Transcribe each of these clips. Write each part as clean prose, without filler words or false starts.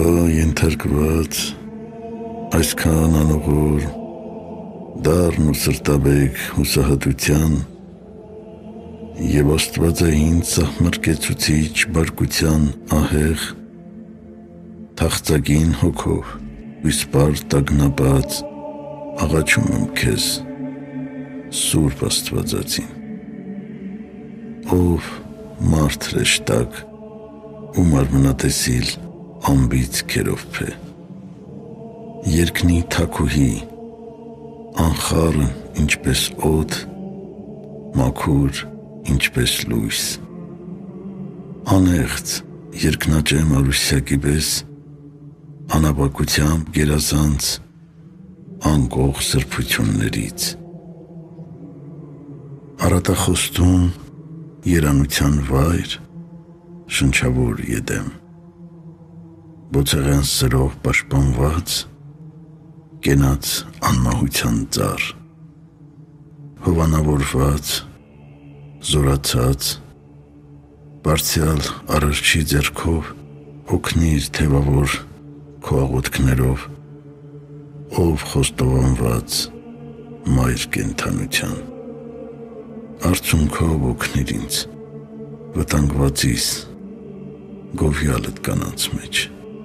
Ահա ենթարկված այսքան անողոր դառն ու սրտաբեկ հուսահատության և աստվածային սահմռկեցուցիչ բարկության ահեղ թախծագին հոգով իսպար տագնապած աղաչում եմ քեզ, Սուրբ Աստվածածին, ով մարդ հրեշտակ ու մարմնատեսիլ անբիծ քերովփ է, երկնի թագուհի, անխառն ինչպես օդ, մաքուր ինչպես լույս, անեղծ երկնաճեմ Արուսյակի պես, անապակությամբ գերազանց անկող սրբություններից, առատախոստում երանության վայր, շնչավոր Եդեմ, բոցեղյան սրով պաշտպանված, կենաց անմահության ծառ, հովանավորված, զորացած, բարձյալ Արարչի ձեռքով օգնիր թևավոր քո աղոթքներով, ով խոստովանված մայր կենդանության, արցունքով օգնիր ինձ, վտանգվածիս, գովյալդ կանանց մեջ,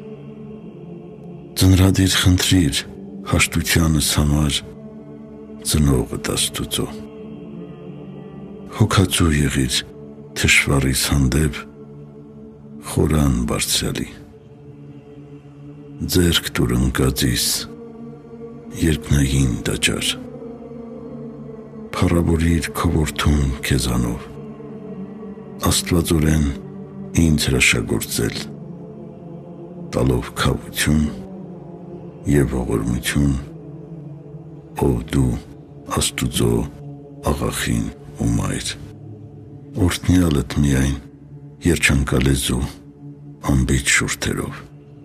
ծնրադիր խնդրիր հաշտությանս համար ծնողդ Աստուծո, հոգացու եղիր թշվառիս հանդեպ խորան բարձրալի, ձեռք տուր ընկածիս երկնային տաճար, փառավորիր քո որդուն քեզանով, աստվածորեն ինձ հրաշագործել, տալով քավություն և ողորմություն, ով դու Աստուծո աղախին ու մայր, օրհնյալդ միայն երջանկալեզու անբիծ շուրթերով,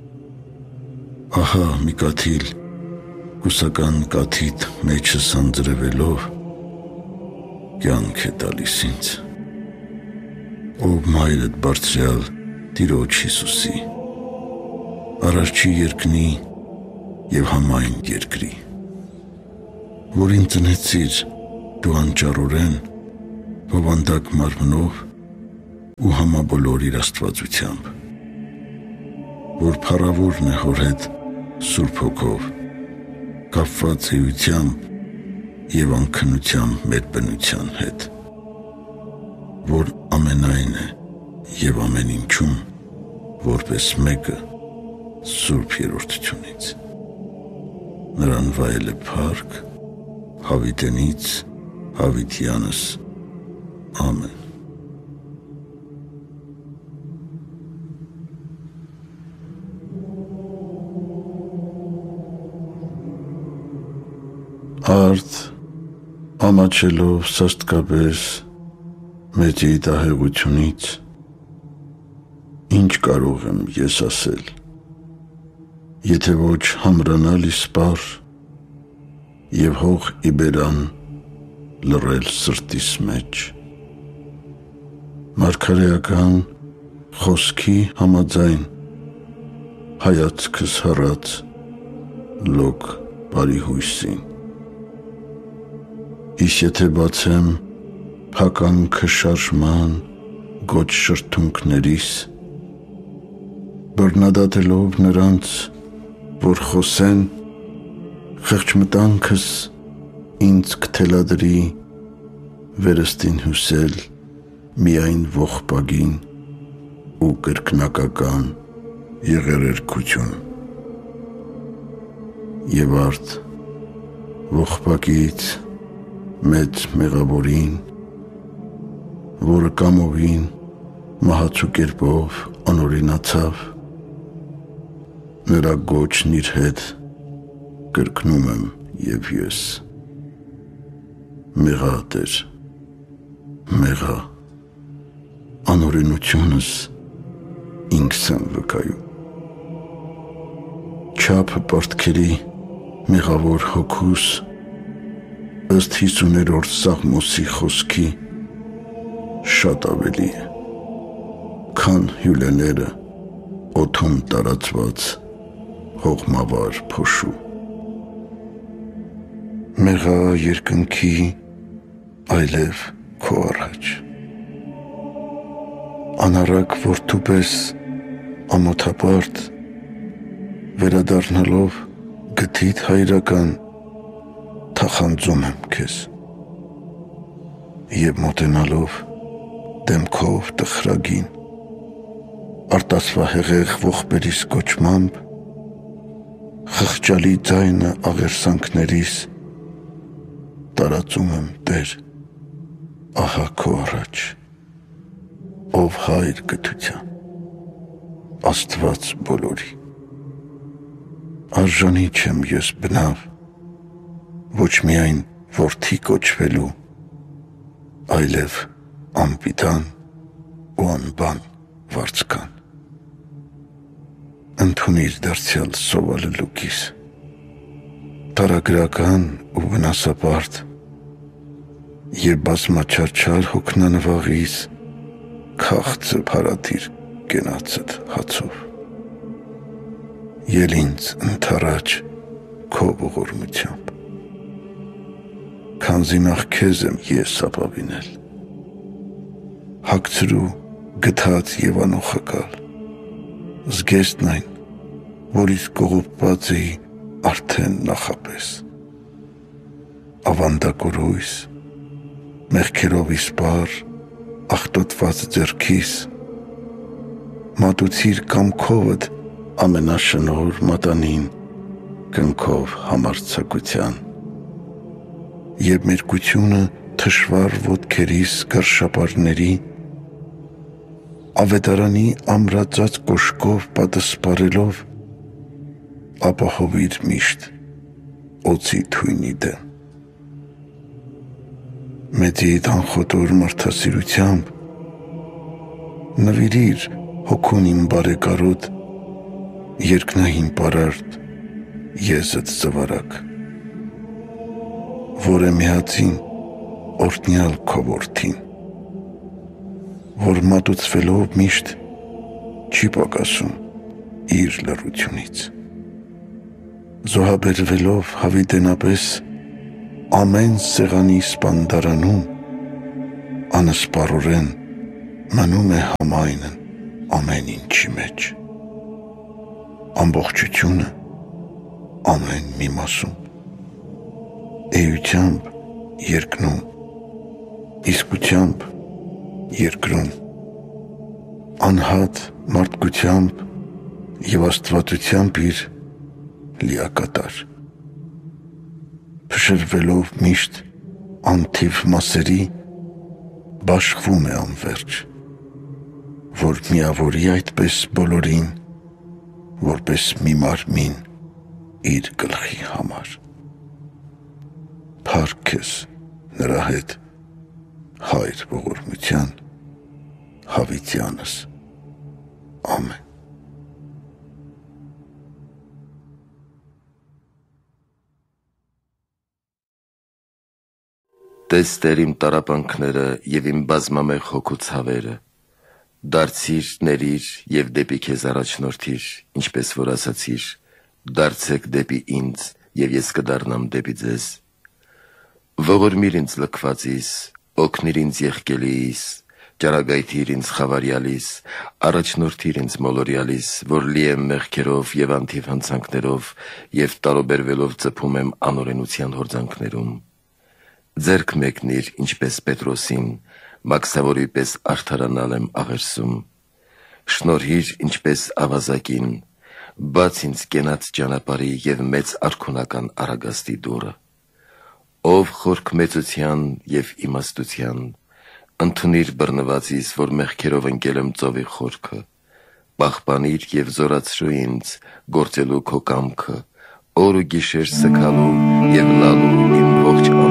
ահա մի կաթիլ կուսական կաթիդ մեջս անձրևելով կյանք է տալիս ինձ, ով մայրդ բարձրյալ Տիրոջ Հիսուսի, Արարչի երկնի և համայն երկրի, որին ծնեցիր դու անճառորեն, հովանդակ մարմնով ու համաբոլոր իր աստվածությամբ, որ փառավորն է հոր հետ Սուրբ Հոգով, կապված էությամբ և անքնությամբ մեր բնության հետ, որ ամենայն է և ամեն ինչում, որպես մեկը Սուրբ Երրորդությունից, նրան վայել է փառք հավիտենից հավիտյանս, ամեն։ Արդ ամաչելով սաստկապես մեծ իտահեղությունից, ինչ կարող եմ ես ասել, եթե ոչ համրանալ իսպար և հող իբերան լռել սրտիս մեջ, մարգարեական խոսքի համաձայն հայացքս հառած լոկ բարի հույսին, իսկ եթե բացեմ փականքը շարժման գոչ շրթունքներիս, բռնադատելով նրանց, որ խոսեն, խեղճմտանքս ինձ կթելադրի վերստին հուսել միայն ողբագին ու կրկնակական եղերերքություն, և արդ ողբագից մեծ մեղավորին, որը կամովին մահացու կերպով անօրինացավ, նրա գոչն իր հետ կրկնում եմ և ես, մեղա Տեր, մեղա, անօրինությունս ինքս եմ վկայում, չափը պարտքերի մեղավոր հոգուս ըստ 50-րդ Սաղմոսի խոսքի շատ ավելի է, քան հյուլեները օդում տարածված հողմավար փոշու։ Մեղա երկնքի այլև քո առաջ, անառակ որդու պես ամոթապարտ, վերադառնալով գթիդ հայրական, թախանձում եմ քեզ, և մոտենալով դեմքով տխրագին, արտասվահեղեղ ողբերիս կոչմամբ, խղճալի ձայնը աղերսանքներիս տարածում եմ Տեր, ահա քո առաջ, ով հայր գթության, Աստված բոլորի։ Արժանի չեմ ես բնավ, ոչ միայն որդի կոչվելու, այլև անպիտան ու անբան վարձկան։ Ընդունիր դարձյալ սովալելուկիս, տարագրական ու վնասապարտ, և բազմաչարչար հոգնանվաղիս քաղցը փարադիր կենացդ հացով։ Ել ինձ ընդառաջ քո ողորմությամբ, քանզի նախ քեզ եմ ես ապավինել, հագցրու գթած և անուխակալ, զգեստն այն, որից կողոպված էի արդեն նախապես, ավանդակորույս, մեղքերով իսպար, աղտոտված ձեռքիս, մատուցիր կամքովդ ամենաշնորհ մատանին, կնքով համարձակության, և մերկությունը թշվառ ոտքերիս կռշապարների, ավետարանի ամրածած կոշկով պատսպարելով, ապահովիր միշտ օձի թույնի դեմ։ Մեծիդ անխոտոր մարդասիրությամբ նվիրիր հոգուն իմ բարեկարոտ, երկնային պարարտ, եզդ զվարակ, որ է միածին օրհնյալ քո որդին, որ մատուցվելով միշտ չի պակասում իր լռությունից, զոհաբերվելով հավիտենապես ամեն սեղանի սպանդարանում, անսպառորեն մնում է համայնն ամեն ինչի մեջ, ամբողջությունը ամեն մի մասում, էությամբ երկնում, իսկությամբ երկրում, անհատ մարդկությամբ և աստվածությամբ իր լիակատար, փշրվելով միշտ անթիվ մասերի, բաշխվում է անվերջ, որ միավորի այդպես բոլորին, որպես մի մարմին իր գլխի համար։ Փառք քեզ նրա հետ, Հայր ողորմության, հավիտյանս, ամեն։ Տես Տեր իմ տառապանքները և իմ բազմամեղ հոգու ցավերը, դարձիր, ներիր և դեպի քեզ առաջնորդիր, ինչպես որ ասացիր, դարձեք դեպի ինձ, և ես կդառնամ դեպի ձեզ։ Ողորմիր ինձ լքվածիս, օգնիր ինձ եղկելիս, ճարագայթիր ինձ խավարյալիս, առաջնորդիր ինձ մոլորյալիս, որ լի եմ մեղքերով և անթիվ հանցանքներով, և տարոբերվելով ծփում եմ անօրենության հորձանքներում։ Ձեռք մեկնիր, ինչպես Պետրոսին, մաքսավորի պես արդարանալ եմ աղերսում։ Շնորհիր, ինչպես ավազակին, բաց ինձ կենաց ճանապարհի և մեծ արքունական առագաստի դուռը։ Ով խորք մեծության և իմաստության, ընդունիր բռնվածիս, որ մեղքերով ընկել եմ ծովի խորքը, պահպանիր և զորացրու ինձ, գործելու քո կամքը, օր ու գիշեր սգալու և լալու իմ ողջ